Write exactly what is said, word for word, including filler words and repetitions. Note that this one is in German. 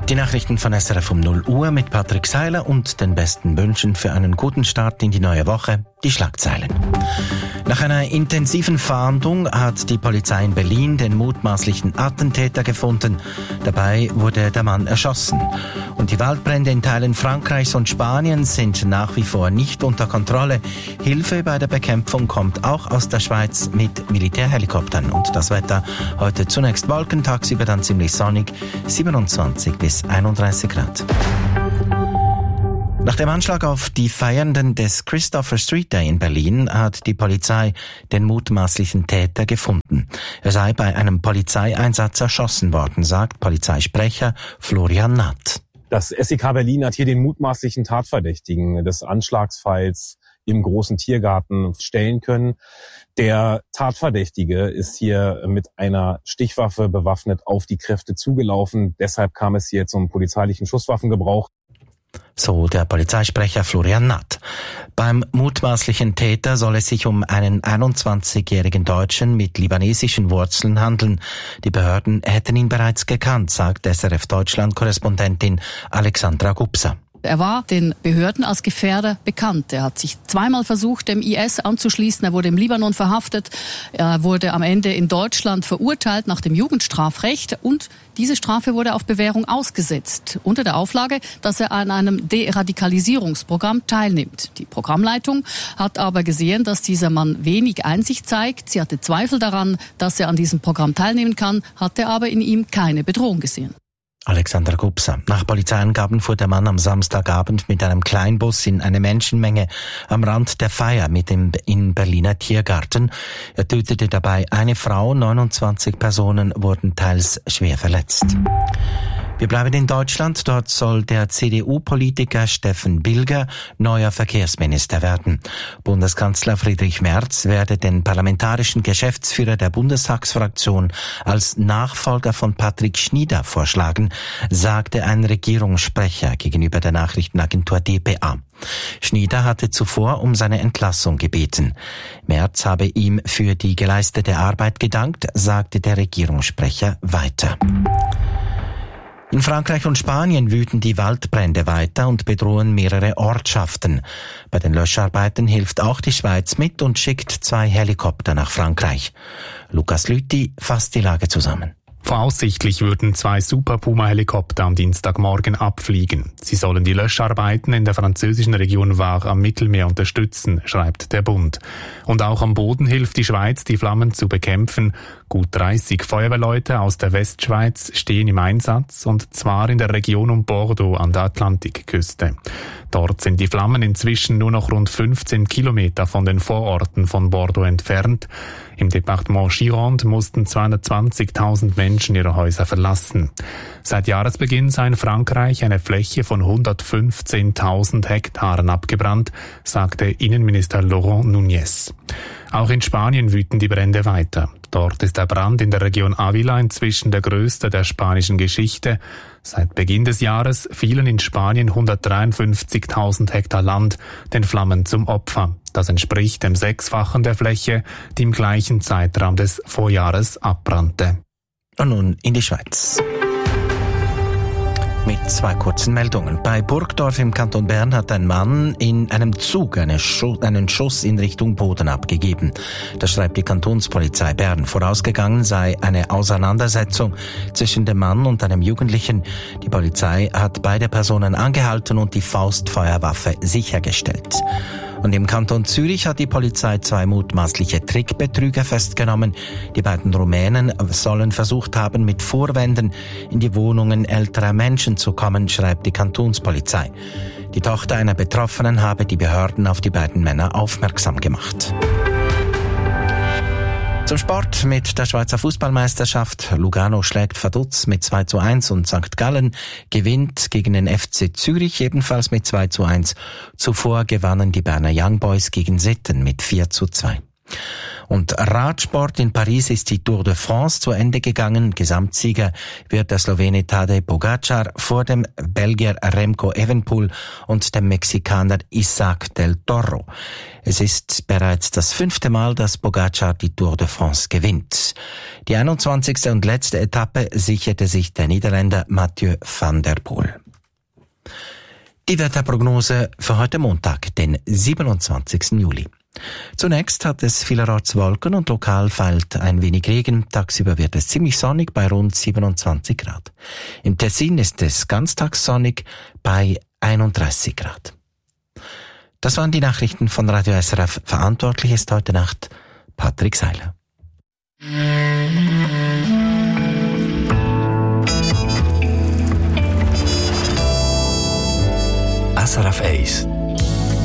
Die Nachrichten von S R F um null Uhr mit Patrick Seiler und den besten Wünschen für einen guten Start in die neue Woche. Die Schlagzeilen. Nach einer intensiven Fahndung hat die Polizei in Berlin den mutmaßlichen Attentäter gefunden. Dabei wurde der Mann erschossen. Und die Waldbrände in Teilen Frankreichs und Spaniens sind nach wie vor nicht unter Kontrolle. Hilfe bei der Bekämpfung kommt auch aus der Schweiz mit Militärhelikoptern. Und das Wetter heute zunächst Wolken, tagsüber dann ziemlich sonnig, siebenundzwanzig bis einunddreißig Grad. Nach dem Anschlag auf die Feiernden des Christopher Street Day in Berlin hat die Polizei den mutmaßlichen Täter gefunden. Er sei bei einem Polizeieinsatz erschossen worden, sagt Polizeisprecher Florian Natt. Das S E K Berlin hat hier den mutmaßlichen Tatverdächtigen des Anschlagsfalls im großen Tiergarten stellen können. Der Tatverdächtige ist hier mit einer Stichwaffe bewaffnet auf die Kräfte zugelaufen. Deshalb kam es hier zum polizeilichen Schusswaffengebrauch. So der Polizeisprecher Florian Natt. Beim mutmaßlichen Täter soll es sich um einen einundzwanzigjährigen Deutschen mit libanesischen Wurzeln handeln. Die Behörden hätten ihn bereits gekannt, sagt S R F Deutschland-Korrespondentin Alexandra Gubser. Er war den Behörden als Gefährder bekannt. Er hat sich zweimal versucht, dem I S anzuschließen. Er wurde im Libanon verhaftet. Er wurde am Ende in Deutschland verurteilt nach dem Jugendstrafrecht. Und diese Strafe wurde auf Bewährung ausgesetzt, unter der Auflage, dass er an einem Deradikalisierungsprogramm teilnimmt. Die Programmleitung hat aber gesehen, dass dieser Mann wenig Einsicht zeigt. Sie hatte Zweifel daran, dass er an diesem Programm teilnehmen kann, hatte aber in ihm keine Bedrohung gesehen. Alexander Gubser. Nach Polizeiangaben fuhr der Mann am Samstagabend mit einem Kleinbus in eine Menschenmenge am Rand der Feier mit dem in Berliner Tiergarten. Er tötete dabei eine Frau, neunundzwanzig Personen wurden teils schwer verletzt. Wir bleiben in Deutschland. Dort soll der C D U-Politiker Steffen Bilger neuer Verkehrsminister werden. Bundeskanzler Friedrich Merz werde den parlamentarischen Geschäftsführer der Bundestagsfraktion als Nachfolger von Patrick Schnieder vorschlagen, sagte ein Regierungssprecher gegenüber der Nachrichtenagentur D P A. Schnieder hatte zuvor um seine Entlassung gebeten. Merz habe ihm für die geleistete Arbeit gedankt, sagte der Regierungssprecher weiter. In Frankreich und Spanien wüten die Waldbrände weiter und bedrohen mehrere Ortschaften. Bei den Löscharbeiten hilft auch die Schweiz mit und schickt zwei Helikopter nach Frankreich. Lukas Lüthi fasst die Lage zusammen. Voraussichtlich würden zwei Super Puma-Helikopter am Dienstagmorgen abfliegen. Sie sollen die Löscharbeiten in der französischen Region Var am Mittelmeer unterstützen, schreibt der Bund. Und auch am Boden hilft die Schweiz, die Flammen zu bekämpfen. Gut dreißig Feuerwehrleute aus der Westschweiz stehen im Einsatz, und zwar in der Region um Bordeaux an der Atlantikküste. Dort sind die Flammen inzwischen nur noch rund fünfzehn Kilometer von den Vororten von Bordeaux entfernt. Im Departement Gironde mussten zweihundertzwanzigtausend Menschen ihre Häuser verlassen. Seit Jahresbeginn sei in Frankreich eine Fläche von hundertfünfzehntausend Hektaren abgebrannt, sagte Innenminister Laurent Nunez. Auch in Spanien wüten die Brände weiter. Dort ist der Brand in der Region Ávila inzwischen der größte der spanischen Geschichte. Seit Beginn des Jahres fielen in Spanien hundertdreiundfünfzigtausend Hektar Land den Flammen zum Opfer. Das entspricht dem Sechsfachen der Fläche, die im gleichen Zeitraum des Vorjahres abbrannte. Und nun in die Schweiz. Mit zwei kurzen Meldungen. Bei Burgdorf im Kanton Bern hat ein Mann in einem Zug eine Schuss, einen Schuss in Richtung Boden abgegeben. Das schreibt die Kantonspolizei Bern. Vorausgegangen sei eine Auseinandersetzung zwischen dem Mann und einem Jugendlichen. Die Polizei hat beide Personen angehalten und die Faustfeuerwaffe sichergestellt. Und im Kanton Zürich hat die Polizei zwei mutmaßliche Trickbetrüger festgenommen. Die beiden Rumänen sollen versucht haben, mit Vorwänden in die Wohnungen älterer Menschen zu kommen, schreibt die Kantonspolizei. Die Tochter einer Betroffenen habe die Behörden auf die beiden Männer aufmerksam gemacht. Zum Sport mit der Schweizer Fußballmeisterschaft. Lugano schlägt Vaduz mit zwei zu eins und Sankt Gallen gewinnt gegen den F C Zürich ebenfalls mit zwei zu eins. Zuvor gewannen die Berner Young Boys gegen Sitten mit vier zu zwei. Und Radsport: in Paris ist die Tour de France zu Ende gegangen. Gesamtsieger wird der Slowene Tadej Pogačar vor dem Belgier Remco Evenepoel und dem Mexikaner Isaac del Toro. Es ist bereits das fünfte Mal, dass Pogačar die Tour de France gewinnt. Die einundzwanzigste und letzte Etappe sicherte sich der Niederländer Mathieu van der Poel. Die Wetterprognose für heute Montag, den siebenundzwanzigsten Juli. Zunächst hat es vielerorts Wolken und lokal fällt ein wenig Regen. Tagsüber wird es ziemlich sonnig bei rund siebenundzwanzig Grad. Im Tessin ist es ganztags sonnig bei einunddreißig Grad. Das waren die Nachrichten von Radio S R F. Verantwortlich ist heute Nacht Patrick Seiler. S R F eins